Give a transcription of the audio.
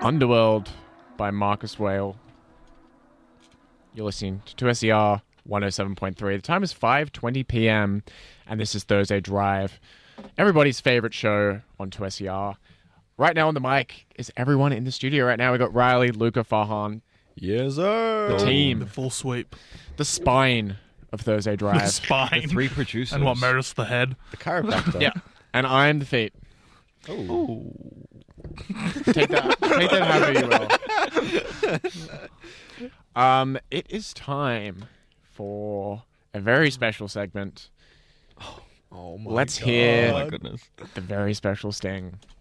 Underworld by Marcus Whale. You're listening to 2SER 107.3. The time is 5:20 p.m. and this is Thursday Drive, everybody's favorite show on 2SER. Right now on the mic is everyone in the studio right now. We've got Riley, Luca, Farhan. Yes, sir. The team. The full sweep. The spine of Thursday Drive. The spine. The three producers. And what, Meredith's the head? The chiropractor. Yeah. And I'm the feet. Oh. Take that however you will. It is time for a very special segment. Oh my Let's God. hear Oh my goodness. the very special sting.